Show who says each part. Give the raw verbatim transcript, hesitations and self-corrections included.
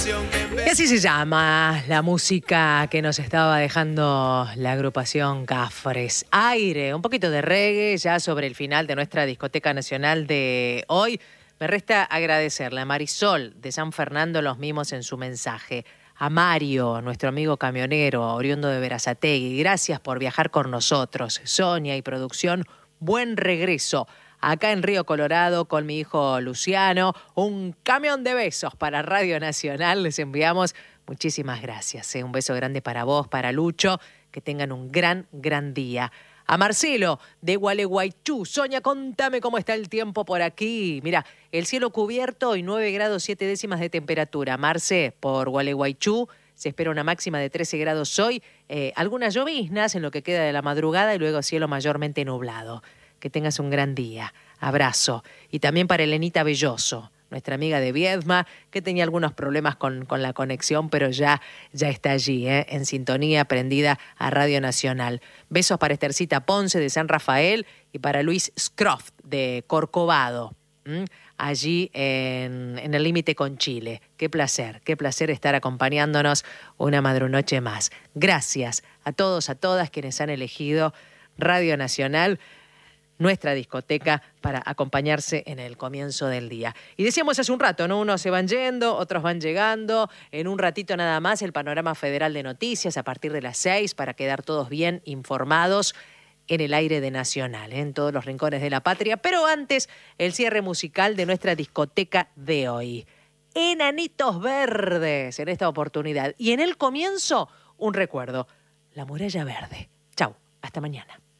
Speaker 1: Y así se llama la música que nos estaba dejando la agrupación Cafres. Aire, un poquito de reggae ya sobre el final de nuestra discoteca nacional de hoy. Me resta agradecerle a Marisol de San Fernando Los Mimos en su mensaje. A Mario, nuestro amigo camionero, oriundo de Berazategui. Gracias por viajar con nosotros. Sonia y producción, buen regreso. Acá en Río Colorado con mi hijo Luciano, un camión de besos para Radio Nacional. Les enviamos muchísimas gracias. ¿eh? Un beso grande para vos, para Lucho. Que tengan un gran, gran día. A Marcelo de Gualeguaychú. Sonia, contame cómo está el tiempo por aquí. Mira, el cielo cubierto y nueve grados siete décimas de temperatura. Marce, por Gualeguaychú se espera una máxima de trece grados hoy. Eh, algunas lloviznas en lo que queda de la madrugada y luego cielo mayormente nublado. Que tengas un gran día. Abrazo. Y también para Elenita Belloso, nuestra amiga de Viedma, que tenía algunos problemas con, con la conexión, pero ya, ya está allí, ¿eh? en sintonía, prendida a Radio Nacional. Besos para Estercita Ponce de San Rafael y para Luis Scroft de Corcovado, ¿m? allí en, en el límite con Chile. Qué placer, qué placer estar acompañándonos una madrunoche más. Gracias a todos, a todas quienes han elegido Radio Nacional, nuestra discoteca, para acompañarse en el comienzo del día. Y decíamos hace un rato, ¿no? Unos se van yendo, otros van llegando. En un ratito nada más el panorama federal de noticias a partir de las seis para quedar todos bien informados en el aire de Nacional, ¿eh? en todos los rincones de la patria. Pero antes, el cierre musical de nuestra discoteca de hoy. Enanitos Verdes en esta oportunidad. Y en el comienzo, un recuerdo. La Muralla Verde. Chau, hasta mañana.